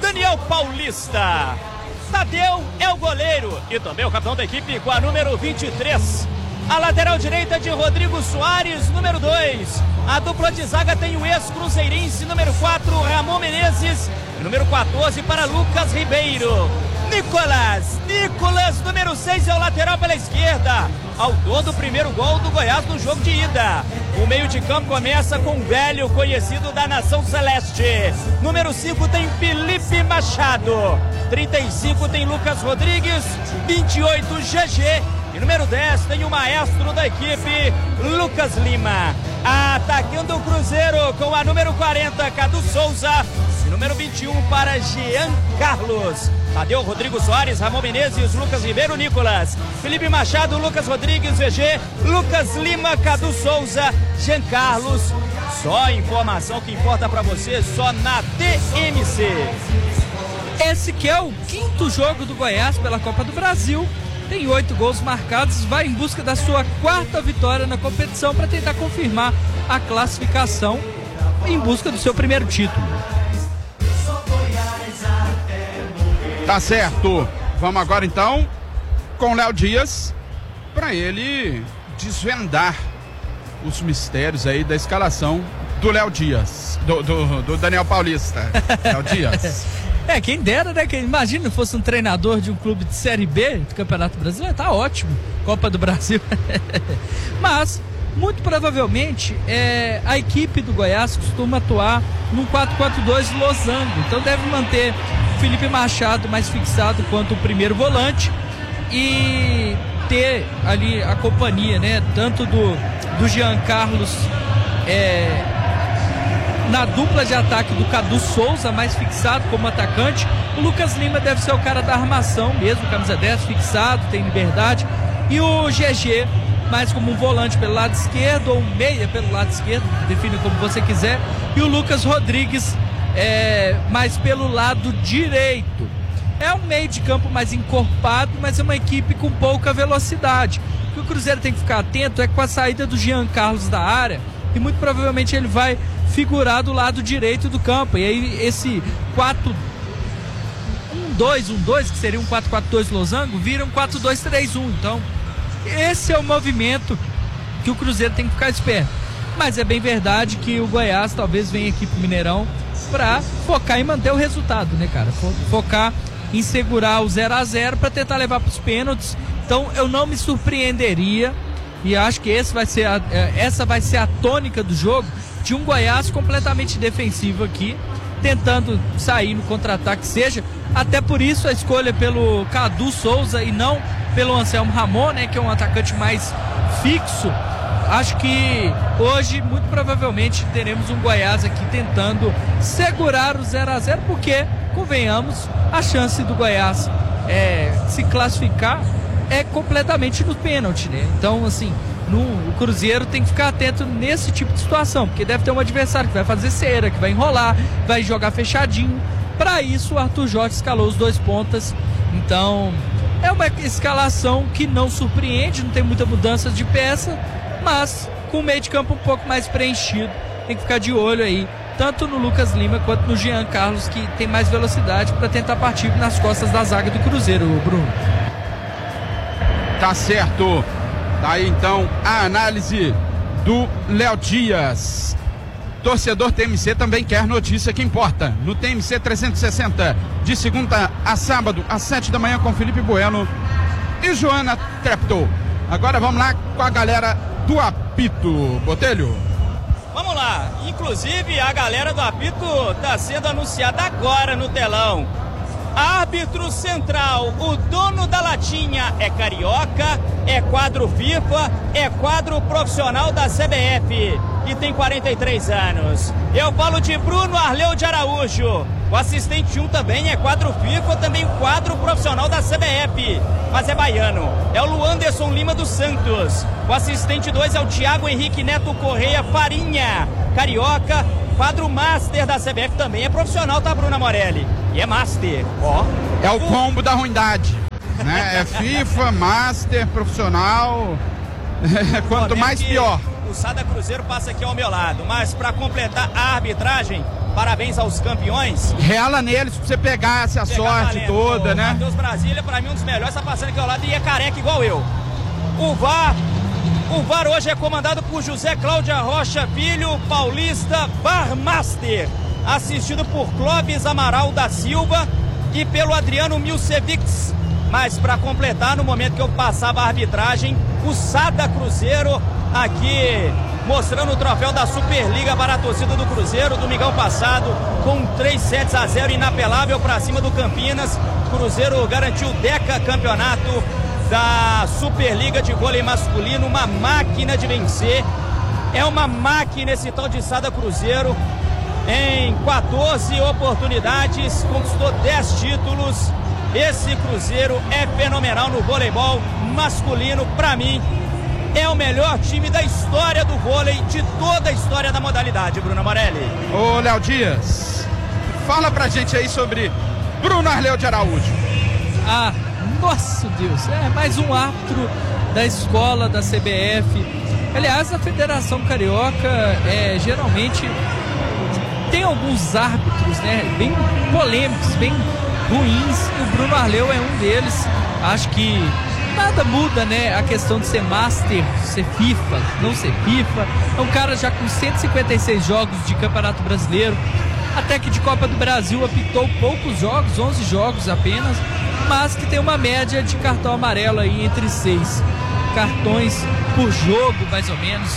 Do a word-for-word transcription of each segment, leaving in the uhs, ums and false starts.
Daniel Paulista. Tadeu é o goleiro e também o capitão da equipe com a número vinte e três. A lateral direita de Rodrigo Soares, número dois. A dupla de zaga tem o ex-cruzeirense, número quatro, Ramon Menezes. E número quatorze para Lucas Ribeiro. Nicolas, Nicolas, número seis é o lateral pela esquerda. Autor do primeiro gol do Goiás no jogo de ida. O meio de campo começa com o velho conhecido da Nação Celeste. Número cinco tem Felipe Machado. trinta e cinco tem Lucas Rodrigues. vinte e oito, G G. E número dez tem o maestro da equipe, Lucas Lima. Atacando o Cruzeiro com a número quarenta, Cadu Souza. E número vinte e um para Jean Carlos. Tadeu, Rodrigo Soares, Ramon Menezes, Lucas Ribeiro, Nicolas. Felipe Machado, Lucas Rodrigues, V G, Lucas Lima, Cadu Souza, Jean Carlos. Só informação que importa para você, só na T M C. Esse que é o quinto jogo do Goiás pela Copa do Brasil. Tem oito gols marcados, vai em busca da sua quarta vitória na competição para tentar confirmar a classificação em busca do seu primeiro título. Tá certo. Vamos agora então com o Léo Dias para ele desvendar os mistérios aí da escalação do Léo Dias, do, do, do Daniel Paulista. Léo Dias. É, quem dera, né? Quem, imagina se fosse um treinador de um clube de Série B do Campeonato Brasileiro, tá ótimo, Copa do Brasil. Mas, muito provavelmente, é, a equipe do Goiás costuma atuar num quatro quatro dois losango, então deve manter o Felipe Machado mais fixado quanto o primeiro volante e ter ali a companhia, né? Tanto do, do Jean Carlos, é, na dupla de ataque do Cadu Souza, mais fixado como atacante. O Lucas Lima deve ser o cara da armação mesmo, camisa dez, fixado, tem liberdade. E o G G, mais como um volante pelo lado esquerdo, ou um meia pelo lado esquerdo, define como você quiser. E o Lucas Rodrigues, é, mais pelo lado direito. É um meio de campo mais encorpado, mas é uma equipe com pouca velocidade. O que o Cruzeiro tem que ficar atento é com a saída do Jean Carlos da área, e muito provavelmente ele vai figurar do lado direito do campo. E aí esse quatro um dois um dois, que seria um quatro quatro dois losango, vira um quatro dois três um. Então, esse é o movimento que o Cruzeiro tem que ficar esperto. Mas é bem verdade que o Goiás talvez venha aqui pro Mineirão para focar em manter o resultado, né, cara? Focar em segurar o zero a zero para tentar levar para os pênaltis. Então eu não me surpreenderia, e acho que esse vai ser a, essa vai ser a tônica do jogo, de um Goiás completamente defensivo aqui, tentando sair no contra-ataque, seja, até por isso a escolha pelo Cadu Souza e não pelo Anselmo Ramon, né, que é um atacante mais fixo. Acho que hoje, muito provavelmente, teremos um Goiás aqui tentando segurar o zero a zero, porque, convenhamos, a chance do Goiás é, se classificar é completamente no pênalti, né? Então, assim, no, o Cruzeiro tem que ficar atento nesse tipo de situação, porque deve ter um adversário que vai fazer cera, que vai enrolar, vai jogar fechadinho. Para isso, o Arthur Jorge escalou os dois pontas. Então, é uma escalação que não surpreende, não tem muita mudança de peça, mas com o meio de campo um pouco mais preenchido. Tem que ficar de olho aí, tanto no Lucas Lima quanto no Jean Carlos, que tem mais velocidade para tentar partir nas costas da zaga do Cruzeiro, Bruno. Tá certo. Daí então a análise do Léo Dias. Torcedor T M C também quer notícia que importa. No T M C trezentos e sessenta, de segunda a sábado, às sete da manhã, com Felipe Bueno e Joana Treptow. Agora vamos lá com a galera do apito, Botelho. Vamos lá, inclusive a galera do apito está sendo anunciada agora no telão. Árbitro central, o dono da latinha é carioca, é quadro FIFA, é quadro profissional da C B F e tem quarenta e três anos. Eu falo de Bruno Arleu de Araújo. O assistente um também é quadro FIFA, também quadro profissional da C B F, mas é baiano. É o Luanderson Lima dos Santos. O assistente dois é o Thiago Henrique Neto Correia Farinha, carioca, quadro master da C B F, também é profissional, tá, Bruna Morelli? E é master, ó. É o combo da ruindade, né? É FIFA, master, profissional, quanto mais pior. O Sada Cruzeiro passa aqui ao meu lado, mas para completar a arbitragem, parabéns aos campeões. Rela neles pra você pegar essa Pegar sorte valendo. toda, O né? Matheus Brasília, pra mim, um dos melhores, tá passando aqui ao lado e é careca igual eu. O V A R, o V A R hoje é comandado por José Cláudia Rocha Filho, paulista Barmaster, assistido por Clóvis Amaral da Silva e pelo Adriano Milcevics. Mas para completar, no momento que eu passava a arbitragem, o Sada Cruzeiro aqui mostrando o troféu da Superliga para a torcida do Cruzeiro, domingão passado, com três sets a zero inapelável para cima do Campinas. Cruzeiro garantiu o Deca campeonato da Superliga de vôlei masculino, uma máquina de vencer. É uma máquina esse tal de Sada Cruzeiro. Em quatorze oportunidades, conquistou dez títulos. Esse Cruzeiro é fenomenal no voleibol masculino. Para mim, é o melhor time da história do vôlei, de toda a história da modalidade, Bruno Morelli. Ô, Léo Dias, fala pra gente aí sobre Bruno Arleu de Araújo. Ah, nossa Deus, é mais um árbitro da escola da C B F. Aliás, a Federação Carioca é, geralmente tem alguns árbitros, né, bem polêmicos, bem ruins, e o Bruno Arleu é um deles. Acho que nada muda, né, a questão de ser Master, ser FIFA, não ser FIFA. É um cara já com cento e cinquenta e seis jogos de Campeonato Brasileiro, até que de Copa do Brasil apitou poucos jogos, onze jogos apenas, mas que tem uma média de cartão amarelo aí entre seis cartões por jogo, mais ou menos,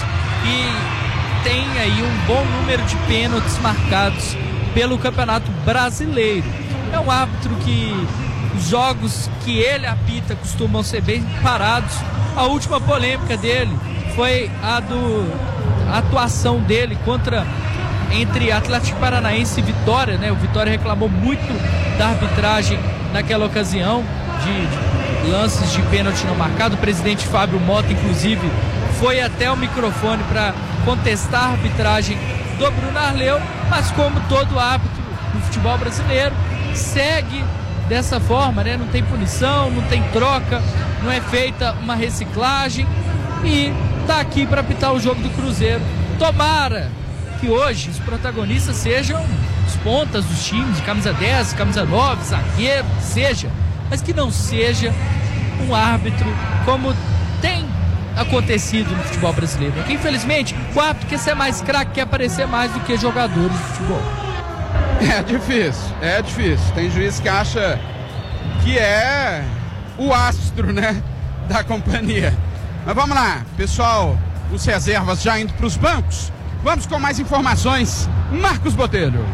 e tem aí um bom número de pênaltis marcados pelo Campeonato Brasileiro. É um árbitro que os jogos que ele apita costumam ser bem parados. A última polêmica dele foi a do a atuação dele contra entre Atlético Paranaense e Vitória, né? O Vitória reclamou muito da arbitragem naquela ocasião, de, de lances de pênalti não marcado. O presidente Fábio Mota, inclusive, foi até o microfone para contestar a arbitragem do Bruno Arleu, mas como todo árbitro no futebol brasileiro, segue dessa forma, né? Não tem punição, não tem troca, não é feita uma reciclagem e tá aqui para apitar o jogo do Cruzeiro. Tomara que hoje os protagonistas sejam os pontas dos times, camisa dez, camisa nove, zagueiro, seja, mas que não seja um árbitro como tem acontecido no futebol brasileiro. Porque infelizmente o árbitro quer ser mais craque, quer aparecer mais do que jogadores de futebol. É difícil, é difícil. Tem juiz que acha que é o astro, né, da companhia. Mas vamos lá, pessoal, os reservas já indo para os bancos. Vamos com mais informações. Marcos Botelho.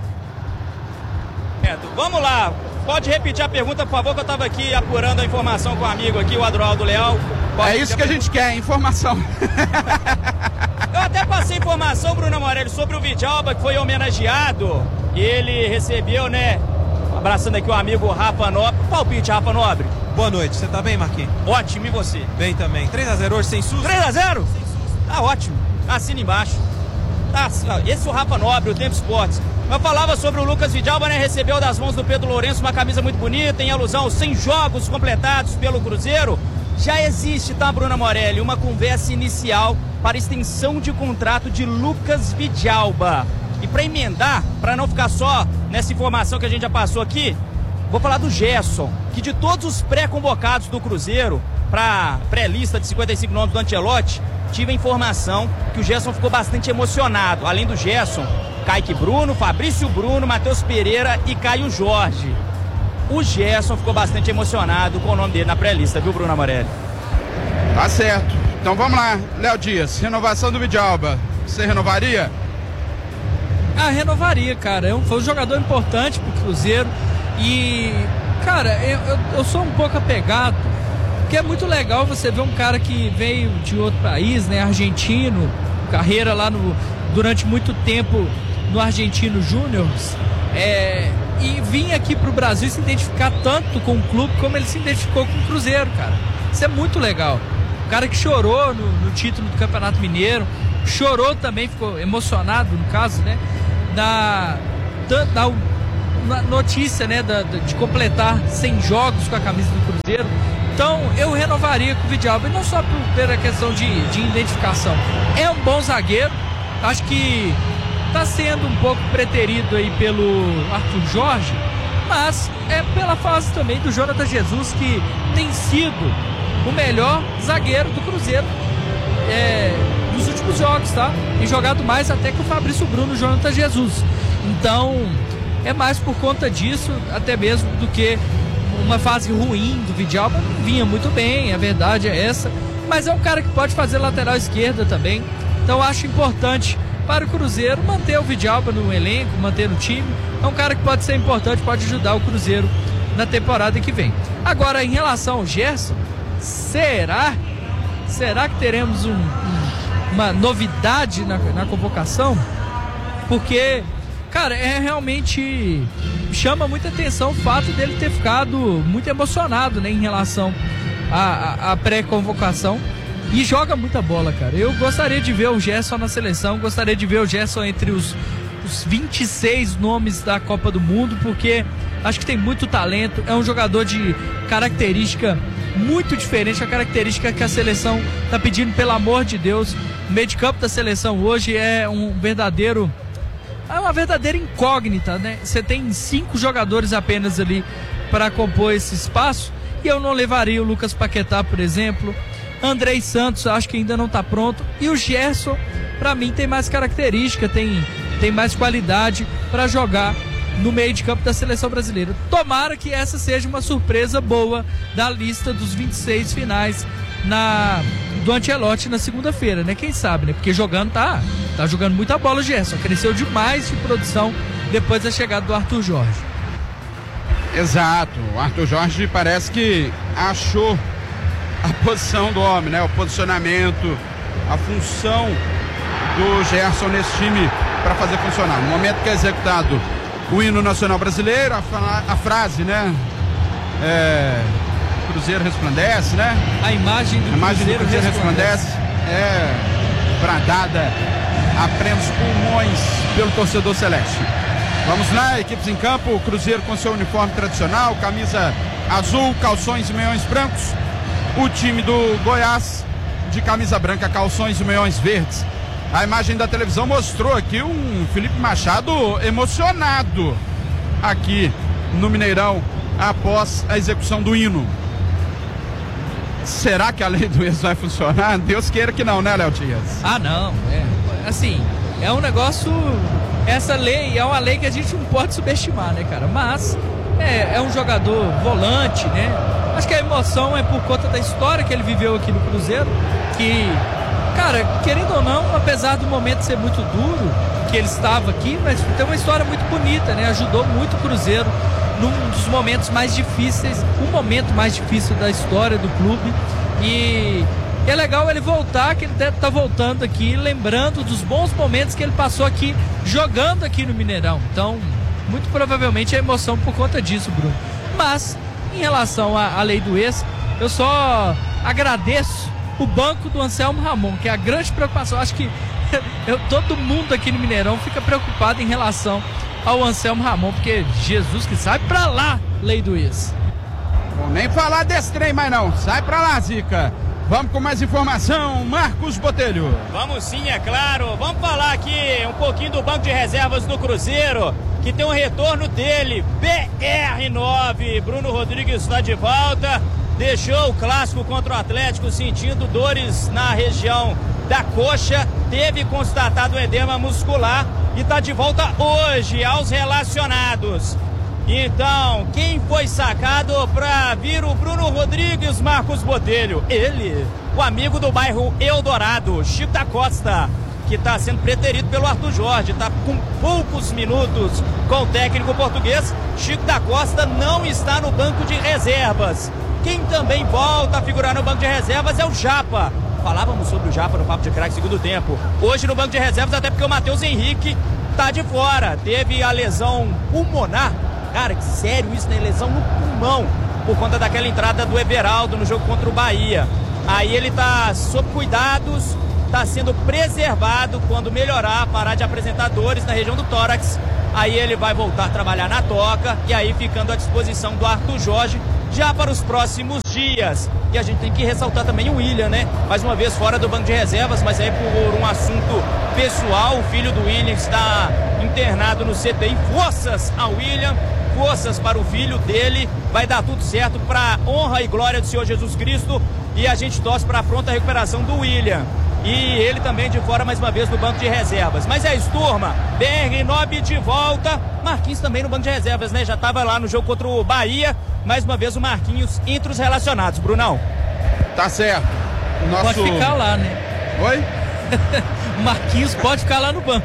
Vamos lá, pode repetir a pergunta, por favor, que eu estava aqui apurando a informação com o amigo aqui, o Adroaldo Leal. Pode é isso que a, a gente quer, informação. Eu até passei informação, Bruno Morelli, sobre o Vidalba, que foi homenageado. E ele recebeu, né, abraçando aqui o amigo Rafa Nobre. Palpite, Rafa Nobre. Boa noite, você tá bem, Marquinhos? Ótimo, e você? Bem também. três a zero hoje, sem susto? três a zero? Tá ótimo, assina embaixo. Tá, esse é o Rafa Nobre, o Tempo Esportes. Eu falava sobre o Lucas Vidalba, né, recebeu das mãos do Pedro Lourenço uma camisa muito bonita, em alusão aos cem jogos completados pelo Cruzeiro. Já existe, tá, Bruna Morelli, uma conversa inicial para extensão de contrato de Lucas Vidalba. E para emendar, para não ficar só nessa informação que a gente já passou aqui, vou falar do Gerson, que de todos os pré-convocados do Cruzeiro para pré-lista de cinquenta e cinco nomes do Ancelotti, tive a informação que o Gerson ficou bastante emocionado. Além do Gerson, Kaique Bruno, Fabrício Bruno, Matheus Pereira e Caio Jorge. O Gerson ficou bastante emocionado com o nome dele na pré-lista, viu, Bruno Amarelli? Tá certo. Então vamos lá, Léo Dias, renovação do Vidalba. Você renovaria? Ah, renovaria, cara. É um, foi um jogador importante pro Cruzeiro. E, cara, eu, eu, eu sou um pouco apegado, porque é muito legal você ver um cara que veio de outro país, né, argentino, carreira lá no, durante muito tempo no Argentino Júnior, é, e vir aqui pro Brasil se identificar tanto com o clube como ele se identificou com o Cruzeiro, cara. Isso é muito legal. O cara que chorou no, no título do Campeonato Mineiro, chorou também, ficou emocionado, no caso, né, na, na, na notícia, né, da, de completar cem jogos com a camisa do Cruzeiro. Então eu renovaria com o Vidalba, e não só por, pela questão de, de identificação. É um bom zagueiro, acho que tá sendo um pouco preterido aí pelo Arthur Jorge, mas é pela fase também do Jonathan Jesus, que tem sido o melhor zagueiro do Cruzeiro é, nos últimos jogos, tá? Tem jogado mais até que o Fabrício Bruno, Jonathan Jesus. Então, é mais por conta disso, até mesmo do que uma fase ruim do Vidalba. Não vinha muito bem, a verdade é essa, mas é um cara que pode fazer lateral esquerda também. Então, eu acho importante para o Cruzeiro manter o Vidalba no elenco, manter no time. É um cara que pode ser importante, pode ajudar o Cruzeiro na temporada que vem. Agora, em relação ao Gerson, será? Será que teremos um, um, uma novidade na, na convocação? Porque, cara, é realmente chama muita atenção o fato dele ter ficado muito emocionado, né, em relação à pré-convocação. E joga muita bola, cara. Eu gostaria de ver o Gerson na seleção, gostaria de ver o Gerson entre os, os vinte e seis nomes da Copa do Mundo, porque acho que tem muito talento, é um jogador de característica muito diferente, a característica que a seleção está pedindo, pelo amor de Deus. O meio de campo da seleção hoje é um verdadeiro, é uma verdadeira incógnita, né? Você tem cinco jogadores apenas ali para compor esse espaço, e eu não levaria o Lucas Paquetá, por exemplo. Andrei Santos, acho que ainda não está pronto. E o Gerson, para mim, tem mais característica, tem, tem mais qualidade para jogar no meio de campo da seleção brasileira. Tomara que essa seja uma surpresa boa da lista dos vinte e seis finais na, do Ancelotti na segunda-feira, né? Quem sabe, né? Porque jogando tá, tá jogando muita bola o Gerson. Cresceu demais de produção depois da chegada do Arthur Jorge. Exato. O Arthur Jorge parece que achou a posição do homem, né? O posicionamento, a função do Gerson nesse time para fazer funcionar. No momento que é executado o hino nacional brasileiro, a, fra a frase, né? É, Cruzeiro resplandece, né? A imagem do, a imagem Cruzeiro, do Cruzeiro resplandece. resplandece É bradada a plenos pulmões pelo torcedor celeste. Vamos lá, equipes em campo. O Cruzeiro com seu uniforme tradicional, camisa azul, calções e meiões brancos. O time do Goiás de camisa branca, calções e meiões verdes. A imagem da televisão mostrou aqui um Felipe Machado emocionado aqui no Mineirão após a execução do hino. Será que a lei do ex vai funcionar? Deus queira que não, né, Léo Dias? Ah, não. É, assim, é um negócio... Essa lei é uma lei que a gente não pode subestimar, né, cara? Mas é, é um jogador volante, né? Acho que a emoção é por conta da história que ele viveu aqui no Cruzeiro, que, cara, querendo ou não, apesar do momento ser muito duro, que ele estava aqui, mas tem uma história muito bonita, né? Ajudou muito o Cruzeiro num dos momentos mais difíceis, o momento mais difícil da história do clube. E é legal ele voltar, que ele deve estar voltando aqui, lembrando dos bons momentos que ele passou aqui, jogando aqui no Mineirão. Então, muito provavelmente é emoção por conta disso, Bruno. Mas, em relação à, à lei do ex, eu só agradeço o banco do Anselmo Ramon, que é a grande preocupação. Acho que eu, todo mundo aqui no Mineirão fica preocupado em relação ao Anselmo Ramon, porque Jesus que sai pra lá, lei do ex. Vou nem falar desse trem mais não, sai pra lá, Zica. Vamos com mais informação, Marcos Botelho. Vamos sim, é claro. Vamos falar aqui um pouquinho do banco de reservas do Cruzeiro, que tem um retorno dele, B R nove. Bruno Rodrigues está de volta, deixou o clássico contra o Atlético sentindo dores na região da coxa, teve constatado edema muscular e está de volta hoje aos relacionados. Então, quem foi sacado para vir o Bruno Rodrigues, Marcos Botelho? Ele, o amigo do bairro Eldorado, Chico da Costa, que está sendo preterido pelo Arthur Jorge, está com poucos minutos com o técnico português. Chico da Costa não está no banco de reservas. Quem também volta a figurar no banco de reservas é o Japa. Falávamos sobre o Japa no Papo de Craque segundo tempo. Hoje no banco de reservas, até porque o Matheus Henrique está de fora. Teve a lesão pulmonar. Cara, que sério isso, né? Lesão no pulmão, por conta daquela entrada do Everaldo no jogo contra o Bahia. Aí ele tá sob cuidados, tá sendo preservado. Quando melhorar, parar de apresentar dores na região do tórax, aí ele vai voltar a trabalhar na toca, e aí ficando à disposição do Arthur Jorge, já para os próximos dias. E a gente tem que ressaltar também o William, né? Mais uma vez fora do banco de reservas, mas é por um assunto pessoal. O filho do William está internado no C T I. Forças ao William, forças para o filho dele. Vai dar tudo certo para honra e glória do Senhor Jesus Cristo. E a gente torce para a pronta recuperação do William. E ele também de fora mais uma vez no banco de reservas. Mas é isso, turma. B R nove de volta. Marquinhos também no banco de reservas, né? Já estava lá no jogo contra o Bahia. Mais uma vez o Marquinhos entre os relacionados, Brunão. Tá certo. O nosso... Pode ficar lá, né? Oi? O Marquinhos pode ficar lá no banco.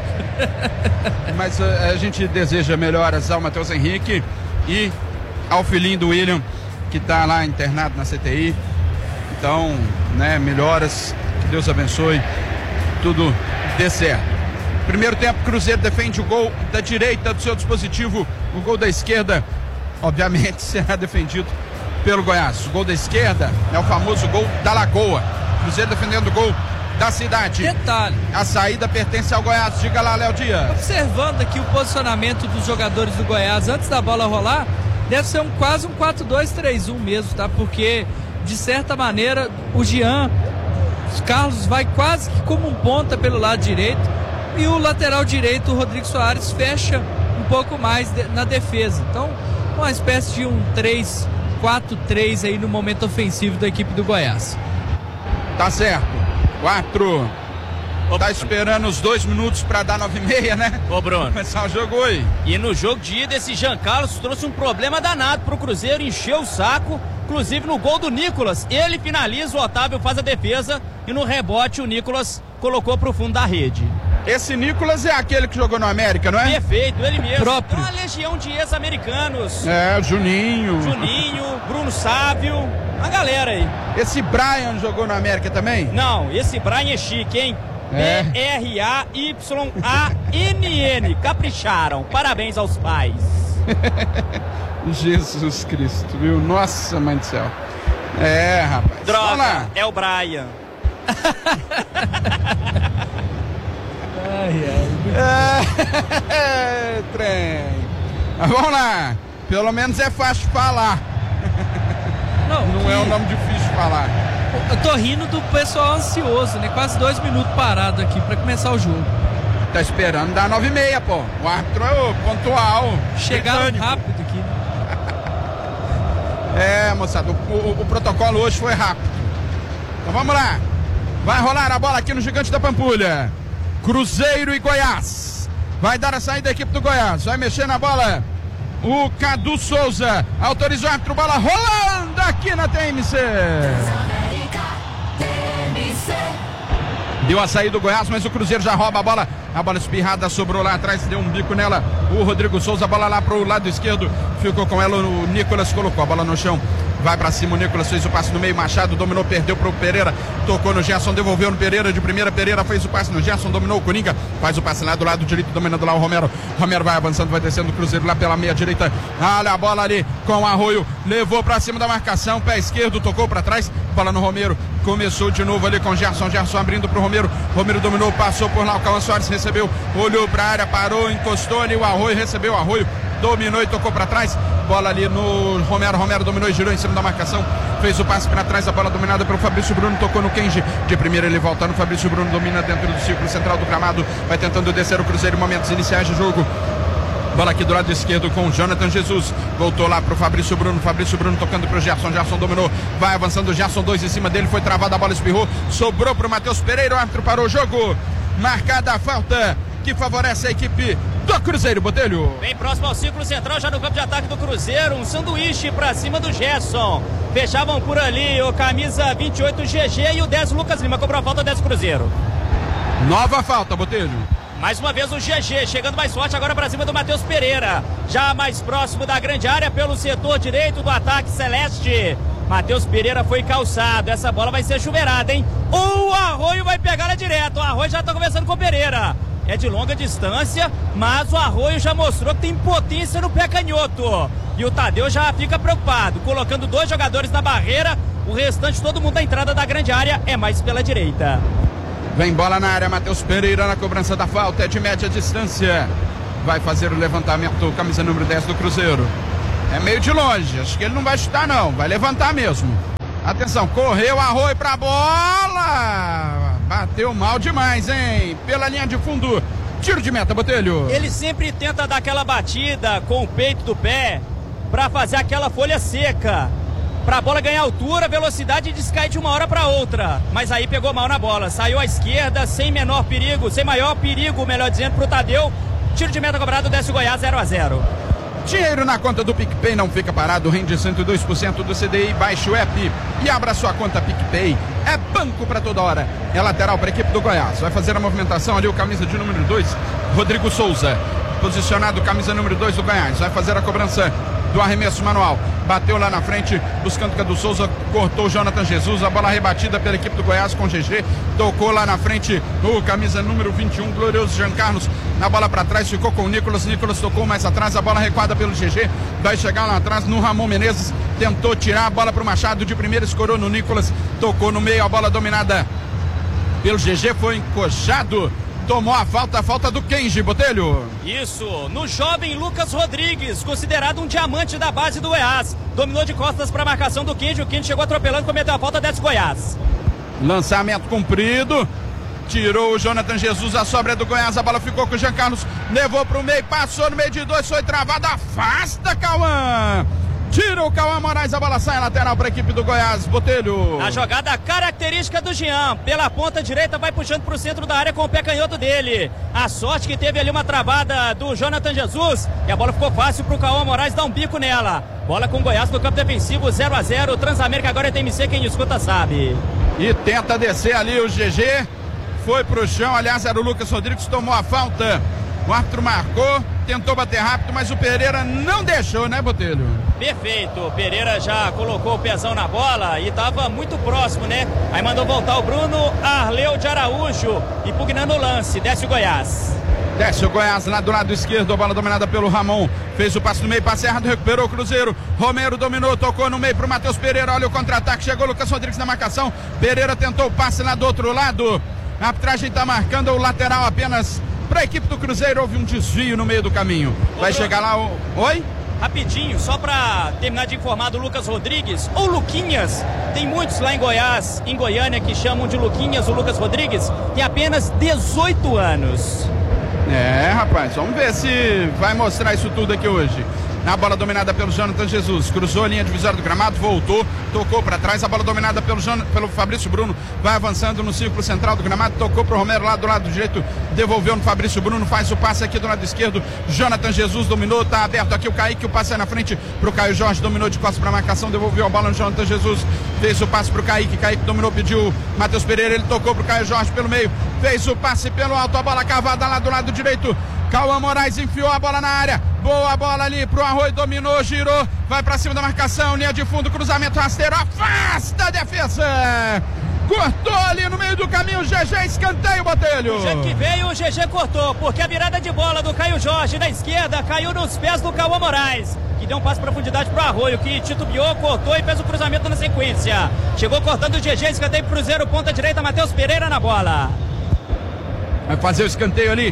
Mas a, a gente deseja melhoras ao Matheus Henrique e ao filhinho do William, que tá lá internado na C T I. Então, né, melhoras. Que Deus abençoe, tudo dê certo. Primeiro tempo, Cruzeiro defende o gol da direita do seu dispositivo. O gol da esquerda, obviamente, será defendido pelo Goiás. O gol da esquerda é o famoso gol da Lagoa. Cruzeiro defendendo o gol da cidade. Detalhe. A saída pertence ao Goiás. Diga lá, Léo Dias. Observando aqui o posicionamento dos jogadores do Goiás antes da bola rolar, deve ser um, quase um quatro dois três um mesmo, tá? Porque, de certa maneira, o Jean... Carlos vai quase que como um ponta pelo lado direito e o lateral direito, o Rodrigo Soares, fecha um pouco mais de, na defesa. Então, uma espécie de um três quatro três aí no momento ofensivo da equipe do Goiás. Tá certo. quatro. Tá esperando os dois minutos pra dar nove e meia, né? Ô, Bruno. Começar o jogo aí. E no jogo de ida, esse Jean Carlos trouxe um problema danado pro Cruzeiro, encheu o saco. Inclusive no gol do Nicolas, ele finaliza, o Otávio faz a defesa e no rebote o Nicolas colocou pro fundo da rede. Esse Nicolas é aquele que jogou no América, não é? Perfeito, ele mesmo. Próprio. Tem uma legião de ex-americanos. É, Juninho. Juninho, Bruno Sávio, a galera aí. Esse Brian jogou no América também? Não, esse Brian é chique, hein? É. B R A Y A N N. Capricharam. Parabéns aos pais. Jesus Cristo, viu? Nossa, mãe do céu. É, rapaz. Droga, é o Brian. Ai, ai. É, é, trem. Mas vamos lá. Pelo menos é fácil de falar. Não, Não que... é um nome difícil de falar. Eu tô rindo do pessoal ansioso, né? Quase dois minutos parado aqui pra começar o jogo. Tá esperando dar nove e meia, pô. O árbitro é pontual. Chegaram britânico. rápido aqui. É, moçada, o, o, o protocolo hoje foi rápido. Então vamos lá. Vai rolar a bola aqui no Gigante da Pampulha. Cruzeiro e Goiás. Vai dar a saída da equipe do Goiás. Vai mexer na bola o Cadu Souza. Autorizou o árbitro, bola rolando aqui na T M C. Deu a saída do Goiás, mas o Cruzeiro já rouba a bola. A bola espirrada sobrou lá atrás, deu um bico nela. O Rodrigo Souza, a bola lá pro lado esquerdo. Ficou com ela, o Nicolas colocou a bola no chão. Vai pra cima, o Nicolas fez o passe no meio, Machado dominou, perdeu pro Pereira, tocou no Gerson, devolveu no Pereira, de primeira, Pereira fez o passe no Gerson, dominou o Coringa, faz o passe lá do lado direito, dominando lá o Romero. Romero vai avançando, vai descendo o Cruzeiro lá pela meia direita. Olha a bola ali com o Arroio, levou pra cima da marcação, pé esquerdo, tocou pra trás, bola no Romero, começou de novo ali com o Gerson, Gerson abrindo pro Romero, Romero dominou, passou por lá, o Cauã Soares recebeu, olhou pra área, parou, encostou ali o Arroio, recebeu o Arroio, dominou e tocou pra trás, bola ali no Romero, Romero dominou e girou em cima da marcação, fez o passe pra trás, a bola dominada pelo Fabrício Bruno, tocou no Kenji, de primeira ele volta no Fabrício Bruno, domina dentro do círculo central do gramado, vai tentando descer o Cruzeiro em momentos iniciais de jogo. Bola aqui do lado esquerdo com o Jonathan Jesus. Voltou lá pro Fabrício Bruno. Fabrício Bruno tocando pro Gerson. Gerson dominou. Vai avançando o Gerson. Dois em cima dele. Foi travada. A bola espirrou. Sobrou pro Matheus Pereira. O árbitro parou o jogo. Marcada a falta que favorece a equipe do Cruzeiro, Botelho. Bem próximo ao círculo central, já no campo de ataque do Cruzeiro. Um sanduíche pra cima do Gerson. Fechavam por ali o camisa vinte e oito G G e o dez Lucas Lima. Cobrou a falta dez Cruzeiro. Nova falta, Botelho. Mais uma vez o G G, chegando mais forte agora para cima do Matheus Pereira. Já mais próximo da grande área pelo setor direito do ataque celeste. Matheus Pereira foi calçado. Essa bola vai ser chuveirada, hein? O Arroio vai pegar ela direto. O Arroio já está conversando com o Pereira. É de longa distância, mas o Arroio já mostrou que tem potência no pé canhoto. E o Tadeu já fica preocupado, colocando dois jogadores na barreira. O restante, todo mundo da entrada da grande área, é mais pela direita. Vem bola na área, Matheus Pereira na cobrança da falta, é de média distância. Vai fazer o levantamento, camisa número dez do Cruzeiro. É meio de longe, acho que ele não vai chutar não, vai levantar mesmo. Atenção, correu, Arroio pra bola! Bateu mal demais, hein? Pela linha de fundo, tiro de meta, Botelho. Ele sempre tenta dar aquela batida com o peito do pé pra fazer aquela folha seca, pra bola ganhar altura, velocidade e descair de uma hora pra outra. Mas aí pegou mal na bola, saiu à esquerda, sem menor perigo, sem maior perigo, melhor dizendo, pro Tadeu. Tiro de meta cobrado, desce o Goiás zero a zero. Dinheiro na conta do PicPay não fica parado, rende cento e dois por cento do C D I, baixe o app e abra sua conta PicPay. É banco pra toda hora. É lateral para a equipe do Goiás. Vai fazer a movimentação ali o camisa de número dois, Rodrigo Souza. Posicionado camisa número dois do Goiás. Vai fazer a cobrança do arremesso manual. Bateu lá na frente, buscando Cadu Souza, cortou o Jonathan Jesus, a bola rebatida pela equipe do Goiás com G G, tocou lá na frente o camisa número vinte e um, glorioso Jean Carlos, na bola para trás, ficou com o Nicolas, Nicolas tocou mais atrás, a bola recuada pelo G G, vai chegar lá atrás no Ramon Menezes, tentou tirar a bola para o Machado, de primeira escorou no Nicolas, tocou no meio, a bola dominada pelo G G, foi encoxado. Tomou a falta, a falta do Kenji, Botelho. Isso, no jovem Lucas Rodrigues, considerado um diamante da base do Goiás. Dominou de costas para a marcação do Kenji, o Kenji chegou atropelando, cometeu a falta, desce Goiás. Lançamento cumprido, tirou o Jonathan Jesus, a sobra do Goiás, a bola ficou com o Jean Carlos, levou para o meio, passou no meio de dois, foi travado, afasta Cauã. Tira o Cauã Moraes, a bola sai lateral para a equipe do Goiás, Botelho. A jogada característica do Jean, pela ponta direita, vai puxando para o centro da área com o pé canhoto dele. A sorte que teve ali uma travada do Jonathan Jesus e a bola ficou fácil para o Cauã Moraes dar um bico nela. Bola com o Goiás no campo defensivo, zero a zero, Transamérica agora é T M C, quem escuta sabe. E tenta descer ali o G G, foi pro chão, aliás era o Lucas Rodrigues, tomou a falta. O árbitro marcou, tentou bater rápido, mas o Pereira não deixou, né, Botelho? Perfeito, o Pereira já colocou o pezão na bola e estava muito próximo, né? Aí mandou voltar o Bruno Arleu de Araújo, impugnando o lance, desce o Goiás. Desce o Goiás lá do lado esquerdo, a bola dominada pelo Ramon, fez o passe no meio, passe errado, recuperou o Cruzeiro, Romero dominou, tocou no meio pro Matheus Pereira, olha o contra-ataque, chegou o Lucas Rodrigues na marcação, Pereira tentou o passe lá do outro lado, a arbitragem tá marcando o lateral apenas para a equipe do Cruzeiro, houve um desvio no meio do caminho. Vai chegar lá o... Oi? Rapidinho, só para terminar de informar do Lucas Rodrigues, ou Luquinhas, tem muitos lá em Goiás, em Goiânia, que chamam de Luquinhas, o Lucas Rodrigues, tem apenas dezoito anos. É, rapaz, vamos ver se vai mostrar isso tudo aqui hoje. Na bola dominada pelo Jonathan Jesus, cruzou a linha divisória do gramado, voltou, tocou para trás, a bola dominada pelo, Jon... pelo Fabrício Bruno, vai avançando no círculo central do gramado, tocou pro Romero lá do lado direito, devolveu no Fabrício Bruno, faz o passe aqui do lado esquerdo, Jonathan Jesus dominou, tá aberto aqui o Kaique, o passe é na frente pro Caio Jorge, dominou de costas pra marcação, devolveu a bola no Jonathan Jesus, fez o passe pro Kaique, Kaique dominou, pediu Matheus Pereira, ele tocou pro Caio Jorge pelo meio, fez o passe pelo alto, a bola cavada lá do lado direito, Cauã Moraes enfiou a bola na área, boa bola ali pro Arroio, dominou, girou, vai pra cima da marcação, linha de fundo, cruzamento rasteiro, afasta a defesa, cortou ali no meio do caminho, o G G, escanteio, Botelho. O jeito que veio, o G G cortou, porque a virada de bola do Caio Jorge na esquerda caiu nos pés do Cauã Moraes, que deu um passo de profundidade pro Arroio, que titubeou, cortou e fez o cruzamento na sequência. Chegou cortando o G G, escanteio pro Cruzeiro, ponta direita, Matheus Pereira na bola. Vai fazer o escanteio ali.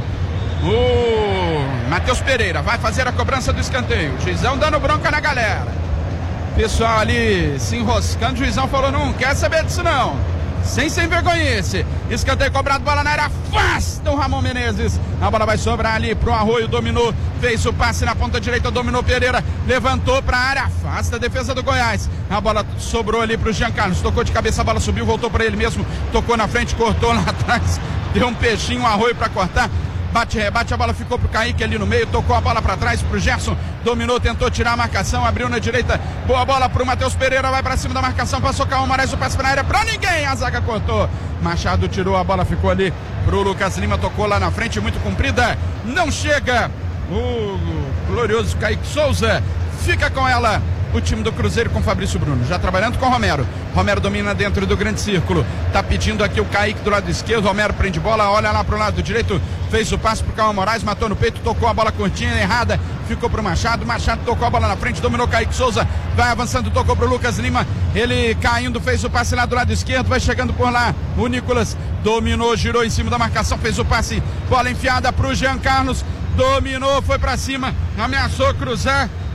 O Matheus Pereira vai fazer a cobrança do escanteio. O juizão dando bronca na galera. Pessoal ali se enroscando. O juizão falou: não quer saber disso não. Sem sem vergonhice. Escanteio cobrado, bola na área. Afasta o Ramon Menezes. A bola vai sobrar ali pro Arroio. Dominou. Fez o passe na ponta direita. Dominou Pereira. Levantou pra área. Afasta a defesa do Goiás. A bola sobrou ali pro Jean Carlos. Tocou de cabeça, a bola subiu. Voltou pra ele mesmo. Tocou na frente. Cortou lá atrás. Deu um peixinho, um Arroio pra cortar. Bate, rebate, a bola ficou pro Kaique ali no meio, tocou a bola para trás pro Gerson, dominou, tentou tirar a marcação, abriu na direita, boa bola pro Matheus Pereira, vai para cima da marcação, passou Cauã Moraes, o passe pra área pra ninguém, a zaga cortou, Machado tirou, a bola ficou ali pro Lucas Lima, tocou lá na frente, muito comprida, não chega, o glorioso Kaique Souza fica com ela. O time do Cruzeiro com Fabrício Bruno, já trabalhando com o Romero. Romero domina dentro do grande círculo. Tá pedindo aqui o Kaique do lado esquerdo. Romero prende bola, olha lá pro lado direito. Fez o passe pro Cauã Moraes, matou no peito, tocou a bola curtinha, errada. Ficou pro Machado. Machado tocou a bola na frente, dominou Kaique Souza. Vai avançando, tocou pro Lucas Lima. Ele caindo, fez o passe lá do lado esquerdo. Vai chegando por lá. O Nicolas dominou, girou em cima da marcação, fez o passe. Bola enfiada pro Jean Carlos. Dominou, foi pra cima, ameaçou cruzar.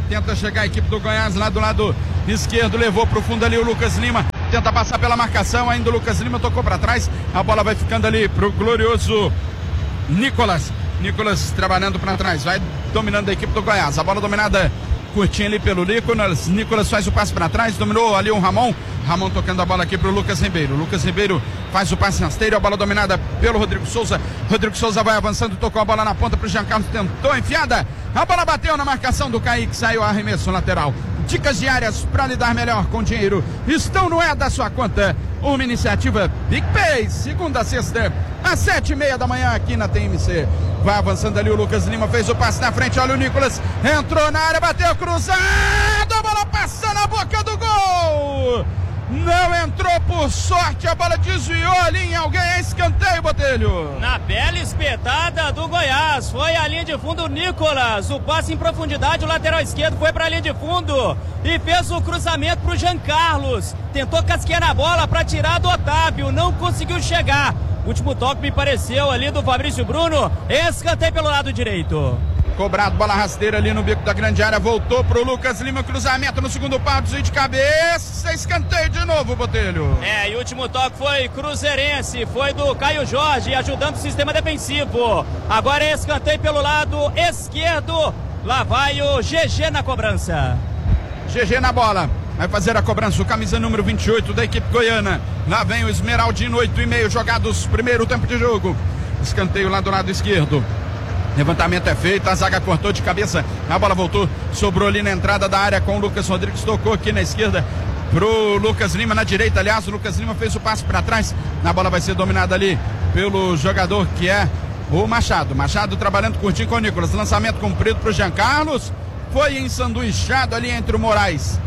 Tenta chegar a equipe do Goiás lá do lado esquerdo, levou pro fundo ali o Lucas Lima. Tenta passar pela marcação, ainda o Lucas Lima tocou para trás. A bola vai ficando ali pro glorioso Nicolas. Nicolas trabalhando para trás, vai dominando a equipe do Goiás. A bola dominada curtinha ali pelo Nicolas. Nicolas faz o passe para trás, dominou ali o Ramon. Ramon tocando a bola aqui pro Lucas Ribeiro. Lucas Ribeiro faz o passe rasteiro, a bola dominada pelo Rodrigo Souza. Rodrigo Souza vai avançando, tocou a bola na ponta pro Jean Carlos, tentou enfiada. A bola bateu na marcação do Kaique, saiu arremesso lateral. Dicas diárias para lidar melhor com dinheiro estão no é da sua conta. Uma iniciativa PicPay, segunda a sexta, às sete e meia da manhã aqui na T M C. Vai avançando ali o Lucas Lima, fez o passe na frente, olha o Nicolas, entrou na área, bateu cruzado, a bola passa na boca do gol. Não entrou por sorte, a bola desviou ali em alguém, é escanteio, Botelho. Na bela espetada do Goiás, foi a linha de fundo o Nicolas, o passe em profundidade, o lateral esquerdo foi para a linha de fundo e fez o cruzamento para o Jean Carlos, tentou casquear na bola para tirar do Otávio, não conseguiu chegar. Último toque me pareceu ali do Fabrício Bruno, escanteio pelo lado direito. Cobrado, bola rasteira ali no bico da grande área, voltou pro Lucas Lima, cruzamento no segundo pau, desvio de cabeça, escanteio de novo, Botelho. É, e o último toque foi cruzeirense, foi do Caio Jorge, ajudando o sistema defensivo. Agora é escanteio pelo lado esquerdo, lá vai o G G na cobrança. G G na bola, vai fazer a cobrança, o camisa número vinte e oito da equipe goiana. Lá vem o Esmeraldino, oito e meio jogados, primeiro tempo de jogo. Escanteio lá do lado esquerdo. Levantamento é feito, a zaga cortou de cabeça, a bola voltou, sobrou ali na entrada da área com o Lucas Rodrigues, tocou aqui na esquerda pro Lucas Lima, na direita, aliás, o Lucas Lima fez o passe para trás, a bola vai ser dominada ali pelo jogador que é o Machado, Machado trabalhando curtinho com o Nicolas, lançamento comprido pro Jean Carlos, foi ensanduichado ali entre o Moraes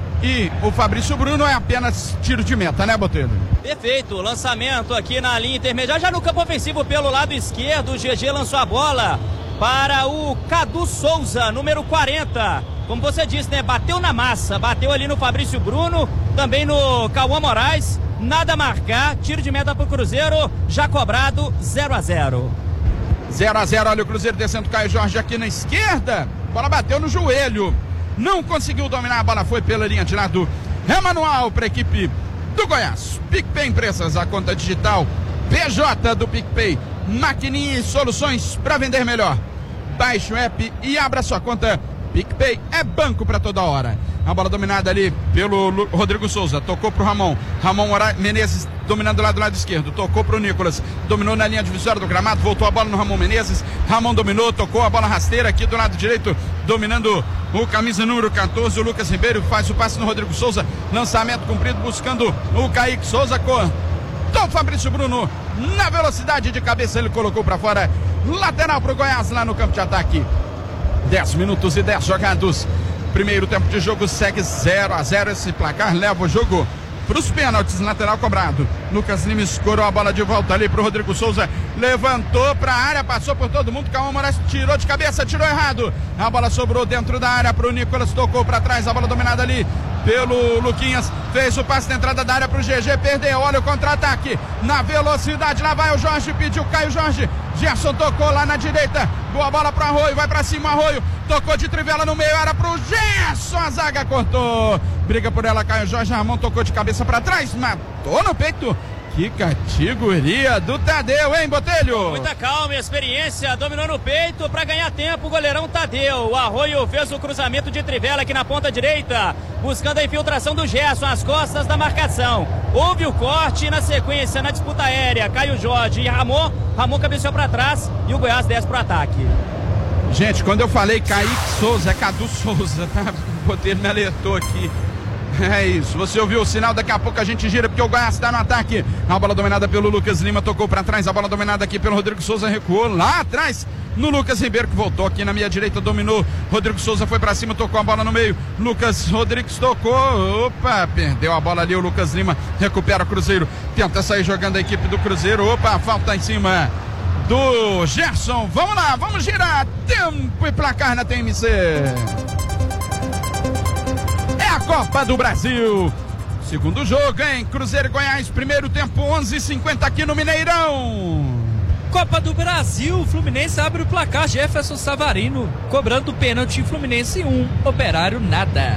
e o Fabrício Bruno, é apenas tiro de meta, né, Botelho? Perfeito, lançamento aqui na linha intermediária, já no campo ofensivo pelo lado esquerdo, o G G lançou a bola para o Cadu Souza, número quarenta. Como você disse, né, bateu na massa, bateu ali no Fabrício Bruno, também no Cauã Moraes, nada a marcar, tiro de meta pro Cruzeiro, já cobrado, zero a zero. zero a zero, olha o Cruzeiro descendo, Caio Jorge aqui na esquerda, bola bateu no joelho. Não conseguiu dominar, a bola foi pela linha de lado. É manual para a equipe do Goiás. PicPay Empresas, a conta digital P J do PicPay. Maquininha e soluções para vender melhor. Baixe o app e abra sua conta. PicPay é banco para toda hora. A bola dominada ali pelo Rodrigo Souza, tocou pro Ramon. Ramon Menezes dominando lá do lado esquerdo, tocou pro Nicolas, dominou na linha divisória do gramado, voltou a bola no Ramon Menezes. Ramon dominou, tocou a bola rasteira aqui do lado direito, dominando o camisa número quatorze, o Lucas Ribeiro, faz o passe no Rodrigo Souza, lançamento cumprido buscando o Kaique Souza, cortou o Fabrício Bruno, na velocidade de cabeça ele colocou para fora, lateral pro Goiás lá no campo de ataque. dez minutos e dez jogados. Primeiro tempo de jogo segue zero a zero. Esse placar leva o jogo para os pênaltis. Lateral cobrado. Lucas Lima escorou a bola de volta ali para o Rodrigo Souza. Levantou para a área, passou por todo mundo. Cauã Moraes tirou de cabeça, tirou errado. A bola sobrou dentro da área para o Nicolas. Tocou para trás. A bola dominada ali pelo Luquinhas. Fez o passe na entrada da área para o G G. Perdeu. Olha o contra-ataque. Na velocidade. Lá vai o Jorge. Pediu Caio Jorge. Gerson tocou lá na direita. Boa bola para Arroio. Vai para cima Arroio. Tocou de trivela no meio. Era para o Gerson. A zaga cortou. Briga por ela. Caio Jorge. Ramon tocou de cabeça para trás. Matou no peito. Que categoria do Tadeu, hein, Botelho? Muita calma e experiência, dominou no peito para ganhar tempo o goleirão Tadeu. O Arroio fez o cruzamento de trivela aqui na ponta direita, buscando a infiltração do Gerson, às costas da marcação. Houve o corte e na sequência, na disputa aérea, Caio Jorge e Ramon. Ramon cabeceou para trás e o Goiás desce pro ataque. Gente, quando eu falei Kaique Souza, é Cadu Souza, tá? O Botelho me alertou aqui. É isso, você ouviu o sinal, daqui a pouco a gente gira porque o Goiás está no ataque. A bola dominada pelo Lucas Lima, tocou para trás, a bola dominada aqui pelo Rodrigo Souza, recuou lá atrás no Lucas Ribeiro, que voltou aqui na minha direita, dominou. Rodrigo Souza foi para cima, tocou a bola no meio. Lucas Rodrigues tocou, opa, perdeu a bola ali o Lucas Lima, recupera o Cruzeiro, tenta sair jogando a equipe do Cruzeiro, opa, falta em cima do Gerson. Vamos lá, vamos girar, tempo e placar na T M C. A Copa do Brasil, segundo jogo, hein? Cruzeiro e Goiás, primeiro tempo, onze e cinquenta aqui no Mineirão. Copa do Brasil, o Fluminense abre o placar, Jefferson Savarino cobrando o pênalti, Fluminense um, Operário nada.